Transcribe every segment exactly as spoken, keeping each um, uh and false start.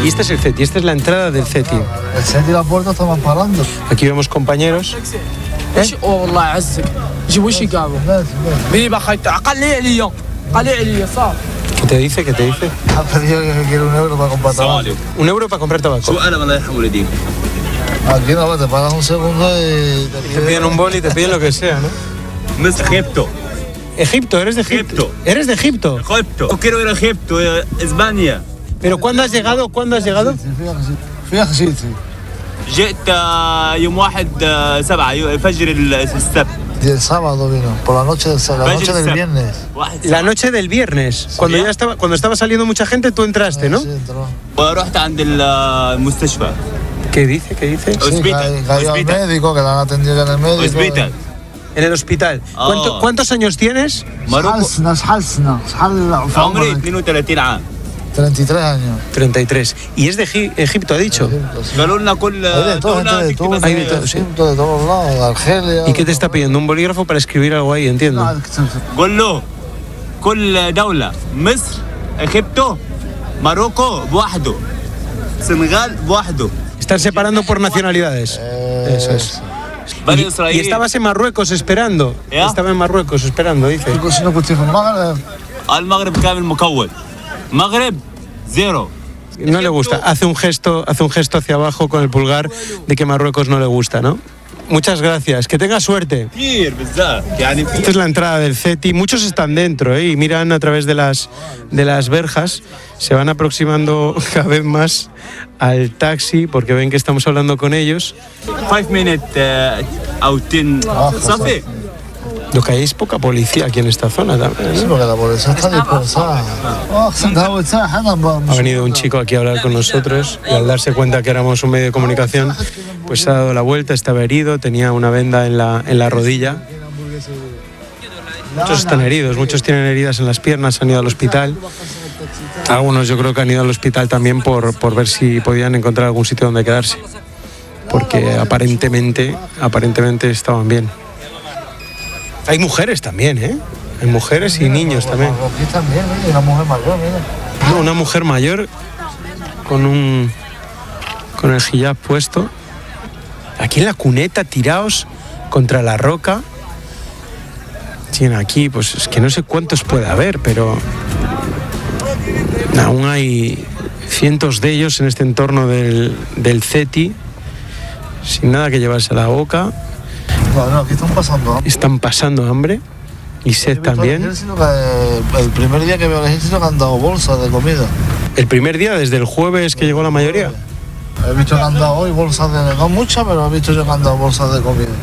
Y este es el CETI, esta es la entrada del CETI. El CETI y la puerta estaban parando. Aquí vemos compañeros. ¿Eh? ¿Qué te dice? ¿Qué te dice? Ha pedido que quiere un euro para comprar tabaco. Un euro para comprar tabaco. Aquí no, te pagas un segundo y te, Te piden un boli y te piden lo que sea, ¿no? No es Egipto. Egipto, eres de Egipto. Egipto. Eres de Egipto. Egipto. No quiero ir a Egipto, a España. Pero ¿cuándo has llegado? ¿Cuándo has llegado? Fíjate, sí, sí. جئت يوم واحد سبعة فجر السبت. Y el sábado vino, por la noche, la noche del viernes. La noche del viernes. Cuando ya estaba, cuando estaba saliendo mucha gente, tú entraste, ¿no? Sí, entró. ورحت عند المستشفى. ¿Qué dice? ¿Qué dice? Sí, Hospital, cayó al hospital. médico, que la han atendido en el médico. Hospital. En el hospital. ¿Cuánto- Oh. ¿Cuántos años tienes? ماروكو. حالسنا حالسنا عمري اثنين وثلاثين عام. treinta y tres años. treinta y tres. Y es de Egi- Egipto, ha dicho. قالوا لنا كل Hay de todo, gente de todo, Hay de todo, sí. Egipto, de todos lados, de Argelia. ¿Y qué te está pidiendo? Un bolígrafo para escribir algo ahí, entiendo. قول له كل دولة مصر اجيبتو ماروكو بوحده السنغال بوحده. Están separando por nacionalidades. Eh, Eso es. بني Y, y إسرائيل. estabas en Marruecos esperando. ¿Ya? Estaba en Marruecos esperando, dice. Si no كنت في المغرب المغرب كامل مكون. مغرب زيرو. No le gusta. Hace un gesto, hace un gesto hacia abajo con el pulgar de que Marruecos no le gusta, ¿no? Muchas gracias. Que tenga suerte. كثير بزاف يعني Esta es la entrada del CETI. Muchos están dentro, ¿eh? Y miran a través de las, de las verjas. Se van aproximando cada vez más al taxi porque ven que estamos hablando con ellos. five minutes او ten صافي. Lo que hay es poca policía aquí en esta zona también, Sí, ¿no? porque la policía está dispersada. Ha venido un chico aquí a hablar con nosotros y al darse cuenta que éramos un medio de comunicación, pues se ha dado la vuelta, estaba herido, tenía una venda en la, en la rodilla. Muchos están heridos, muchos tienen heridas en las piernas, han ido al hospital. Algunos yo creo que han ido al hospital también por, por ver si podían encontrar algún sitio donde quedarse. Porque aparentemente, aparentemente estaban bien. Hay mujeres también, ¿eh? Hay mujeres y niños también. Aquí también, mira, una mujer mayor, mira. No, una mujer mayor con un con el hijab puesto. Aquí en la cuneta, tirados contra la roca. Tienen aquí, pues es que no sé cuántos puede haber, pero aún hay cientos de ellos en este entorno del, del CETI, sin nada que llevarse a la boca. No, no, aquí están pasando hambre. Están pasando hambre y sed también. El primer día que veo al ejército que han dado bolsas de comida. El primer día, desde el jueves que llegó la mayoría. He visto que han dado hoy bolsas de... No muchas, pero he visto yo que han dado bolsas de comida.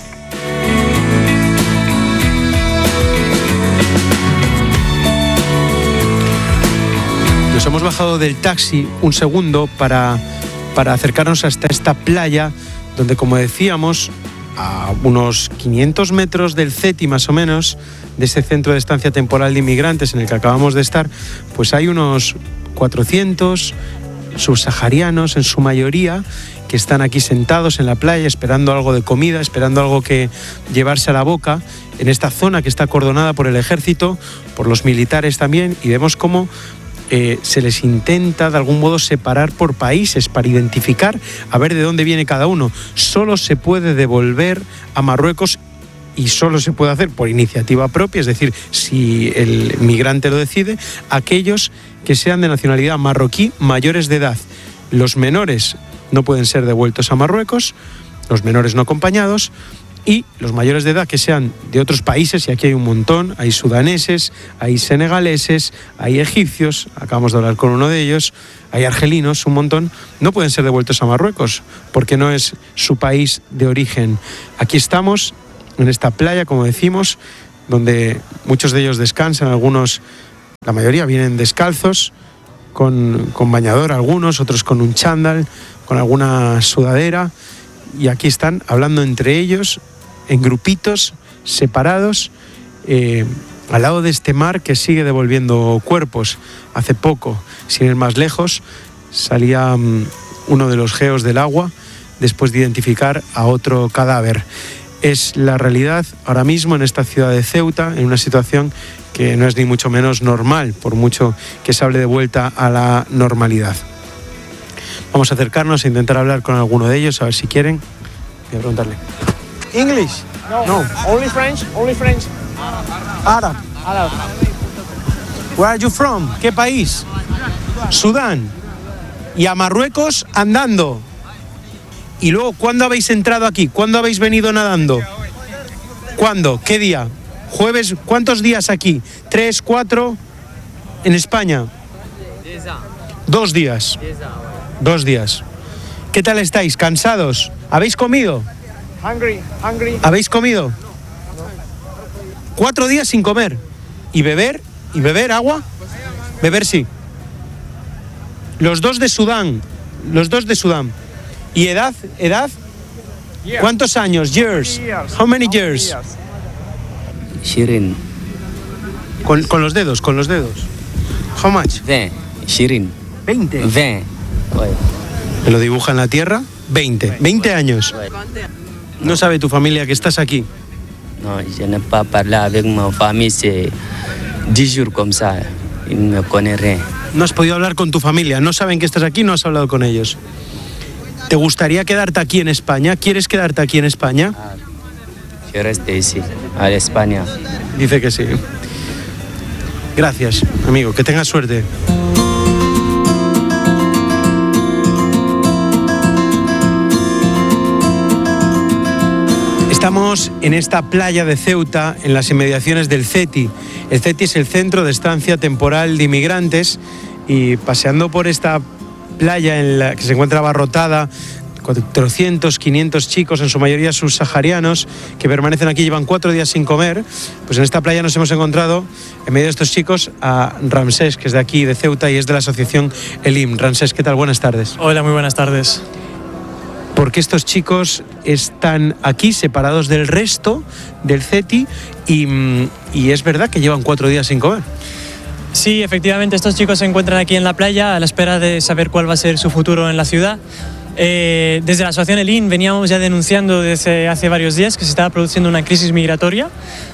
Nos hemos bajado del taxi un segundo para, para acercarnos hasta esta playa donde, como decíamos, a unos quinientos metros del CETI más o menos, de ese centro de estancia temporal de inmigrantes en el que acabamos de estar, pues hay unos cuatrocientos subsaharianos en su mayoría que están aquí sentados en la playa esperando algo de comida, esperando algo que llevarse a la boca, en esta zona que está acordonada por el ejército, por los militares también, y vemos cómo Eh, se les intenta de algún modo separar por países para identificar a ver de dónde viene cada uno. Solo se puede devolver a Marruecos y solo se puede hacer por iniciativa propia, es decir, si el migrante lo decide, aquellos que sean de nacionalidad marroquí mayores de edad. Los menores no pueden ser devueltos a Marruecos, los menores no acompañados, y los mayores de edad que sean de otros países, y aquí hay un montón, hay sudaneses, hay senegaleses, hay egipcios, acabamos de hablar con uno de ellos, hay argelinos, un montón, no pueden ser devueltos a Marruecos, porque no es su país de origen. Aquí estamos, en esta playa, como decimos, donde muchos de ellos descansan, algunos, la mayoría vienen descalzos, con, con bañador algunos, otros con un chándal, con alguna sudadera, y aquí están hablando entre ellos, en grupitos, separados, eh, al lado de este mar que sigue devolviendo cuerpos. Hace poco, sin ir más lejos, salía um, uno de los geos del agua después de identificar a otro cadáver. Es la realidad ahora mismo en esta ciudad de Ceuta, en una situación que no es ni mucho menos normal, por mucho que se hable de vuelta a la normalidad. Vamos a acercarnos a intentar hablar con alguno de ellos, a ver si quieren. Voy a preguntarle. English? No. No. Only French. Only French. Arab. Arab. Where are you from? ¿Qué país? Sudán. Y a Marruecos andando. Y luego, ¿cuándo habéis entrado aquí? ¿Cuándo habéis venido nadando? ¿Cuándo? ¿Qué día? Jueves. ¿Cuántos días aquí? ¿Tres, cuatro? En España. Dos días. Dos días. ¿Qué tal estáis? ¿Cansados? ¿Habéis comido? Hungry. Hungry. ¿Habéis comido? Cuatro días sin comer. ¿Y beber? ¿Y beber agua? Beber sí. Los dos de Sudán. Los dos de Sudán. ¿Y edad? ¿Edad? Yeah. ¿Cuántos años? Years. How many years? Shirin. Con, con los dedos, con los dedos. How much? veinte. Shirin. veinte. veinte. Ouais. Me lo dibuja en la tierra. veinte. veinte años. Ouais. No sabe tu familia que estás aquí. Non, je n'ai pas parlé avec ma famille, c'est dix jours comme ça. Ils ne me connaissent rien. No has podido hablar con tu familia. No saben que estás aquí, no has hablado con ellos. ¿Te gustaría quedarte aquí en España? ¿Quieres quedarte aquí en España? Je reste ici, à l'Espagne. Dice que sí. Gracias, amigo. Que tengas suerte. Estamos en esta playa de Ceuta, en las inmediaciones del CETI. El CETI es el Centro de Estancia Temporal de Inmigrantes, y paseando por esta playa en la que se encuentra abarrotada, cuatrocientos, quinientos chicos, en su mayoría subsaharianos, que permanecen aquí, llevan cuatro días sin comer. Pues en esta playa nos hemos encontrado, en medio de estos chicos, a Ramsés, que es de aquí, de Ceuta, y es de la asociación Elim. Ramsés, ¿qué tal? Buenas tardes. Hola, muy buenas tardes. ¿Por qué estos chicos están aquí separados del resto del CETI? Y, y es verdad que llevan cuatro días sin comer. Sí, efectivamente, estos chicos se encuentran aquí en la playa a la espera de saber cuál va a ser su futuro en la ciudad. Eh, desde la asociación Elim veníamos ya denunciando desde hace varios días que se estaba produciendo una crisis migratoria.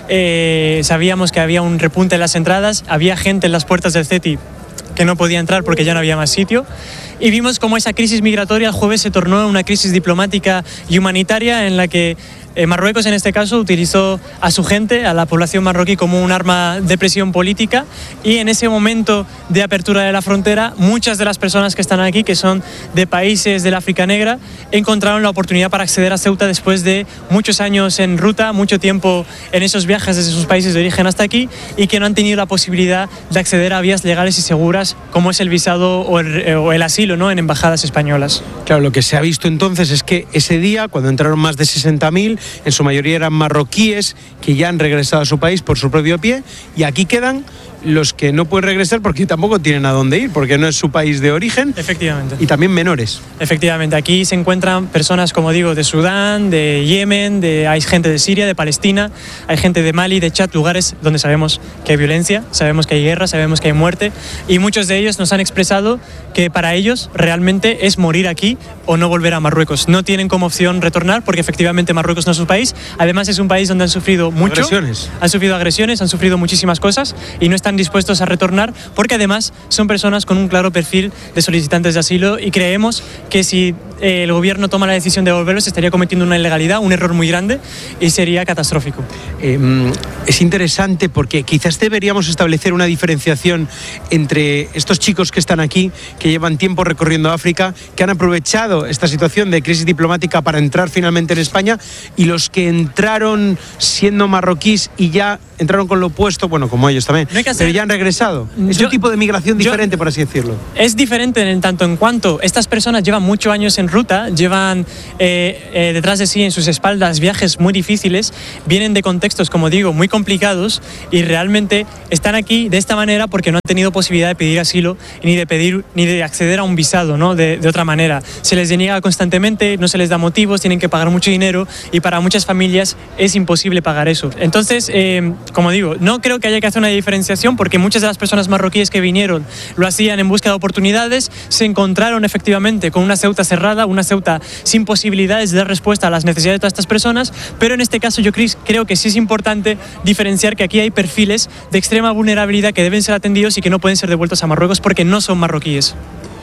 Eh, sabíamos que había un repunte en las entradas, había gente en las puertas del CETI que no podía entrar porque ya no había más sitio. Y vimos cómo esa crisis migratoria el jueves se tornó en una crisis diplomática y humanitaria en la que eh, Marruecos, en este caso, utilizó a su gente, a la población marroquí, como un arma de presión política. Y en ese momento de apertura de la frontera, muchas de las personas que están aquí, que son de países del África Negra, encontraron la oportunidad para acceder a Ceuta después de muchos años en ruta, mucho tiempo en esos viajes desde sus países de origen hasta aquí, y que no han tenido la posibilidad de acceder a vías legales y seguras como es el visado o el, o el asilo, ¿no?, en embajadas españolas. Claro, lo que se ha visto entonces es que ese día, cuando entraron más de sesenta mil, en su mayoría eran marroquíes que ya han regresado a su país por su propio pie, y aquí quedan los que no pueden regresar porque tampoco tienen a dónde ir, porque no es su país de origen. Efectivamente. Y también menores. Efectivamente, aquí se encuentran personas, como digo, de Sudán, de Yemen, de, hay gente de Siria, de Palestina, hay gente de Mali, de Chad, lugares donde sabemos que hay violencia, sabemos que hay guerra, sabemos que hay muerte, y muchos de ellos nos han expresado que para ellos realmente es morir aquí o no volver a Marruecos. No tienen como opción retornar porque efectivamente Marruecos no es su país. Además es un país donde han sufrido mucho. Agresiones. Han sufrido agresiones, han sufrido muchísimas cosas y no están dispuestos a retornar porque además son personas con un claro perfil de solicitantes de asilo, y creemos que si eh, el gobierno toma la decisión de devolverlos estaría cometiendo una ilegalidad, un error muy grande, y sería catastrófico. Eh, es interesante porque quizás deberíamos establecer una diferenciación entre estos chicos que están aquí, que llevan tiempo recorriendo África, que han aprovechado esta situación de crisis diplomática para entrar finalmente en España, y los que entraron siendo marroquíes y ya entraron con lo opuesto, bueno, como ellos también, no hay que hacer... pero ya han regresado. Es yo, un tipo de migración diferente, yo, por así decirlo. Es diferente en tanto en cuanto estas personas llevan muchos años en ruta, llevan eh, eh, detrás de sí, en sus espaldas, viajes muy difíciles, vienen de contextos, como digo, muy complicados, y realmente están aquí de esta manera porque no han tenido posibilidad de pedir asilo ni de pedir ni de acceder a un visado, ¿no?, de, de otra manera. Se les deniega constantemente, no se les da motivos, tienen que pagar mucho dinero, y para muchas familias es imposible pagar eso. Entonces, eh, como digo, no creo que haya que hacer una diferenciación porque muchas de las personas marroquíes que vinieron lo hacían en busca de oportunidades, se encontraron efectivamente con una Ceuta cerrada, una Ceuta sin posibilidades de dar respuesta a las necesidades de todas estas personas, pero en este caso yo creo que sí es importante diferenciar que aquí hay perfiles de extrema vulnerabilidad que deben ser atendidos y que no pueden ser devueltos a Marruecos porque no son marroquíes.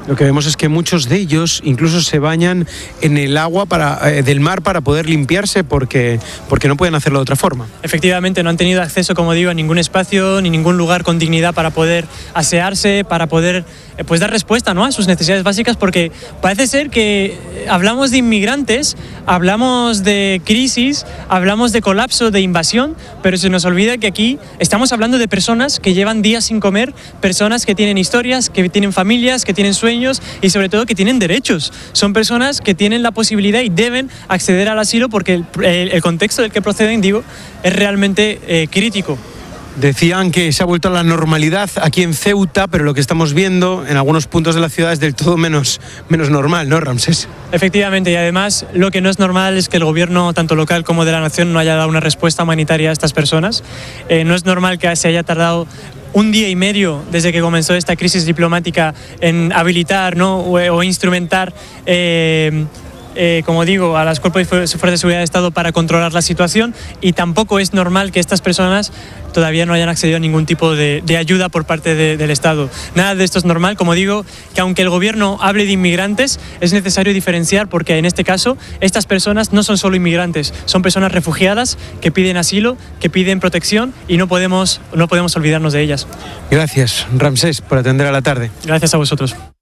Lo que vemos es que muchos de ellos incluso se bañan en el agua para, eh, del mar para poder limpiarse porque, porque no pueden hacerlo de otra forma. Efectivamente, no han tenido acceso, como digo, a ningún espacio ni ningún lugar con dignidad para poder asearse, para poder eh, pues dar respuesta, ¿no?, a sus necesidades básicas, porque parece ser que hablamos de inmigrantes, hablamos de crisis, hablamos de colapso, de invasión, pero se nos olvida que aquí estamos hablando de personas que llevan días sin comer, personas que tienen historias, que tienen familias, que tienen sueños y sobre todo que tienen derechos. Son personas que tienen la posibilidad y deben acceder al asilo porque el, el, el contexto del que proceden, digo, es realmente eh, crítico. Decían que se ha vuelto a la normalidad aquí en Ceuta, pero lo que estamos viendo en algunos puntos de la ciudad es del todo menos, menos normal, ¿no, Ramsés? Efectivamente, y además lo que no es normal es que el gobierno, tanto local como de la nación, no haya dado una respuesta humanitaria a estas personas. Eh, no es normal que se haya tardado un día y medio desde que comenzó esta crisis diplomática en habilitar, ¿no?, o, o instrumentar eh, Eh, como digo, a las cuerpos y fuerzas de seguridad de Estado para controlar la situación, y tampoco es normal que estas personas todavía no hayan accedido a ningún tipo de, de ayuda por parte de, del Estado. Nada de esto es normal. Como digo, que aunque el gobierno hable de inmigrantes, es necesario diferenciar porque en este caso estas personas no son solo inmigrantes, son personas refugiadas que piden asilo, que piden protección y no podemos, no podemos olvidarnos de ellas. Gracias, Ramsés, por atender a la tarde. Gracias a vosotros.